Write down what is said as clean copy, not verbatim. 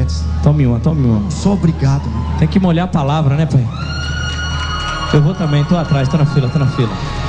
chicletes. Tome uma, tome uma. Só obrigado, mano. Tem que molhar a palavra, né, pai? Eu vou também, tô atrás, tô na fila, tô na fila.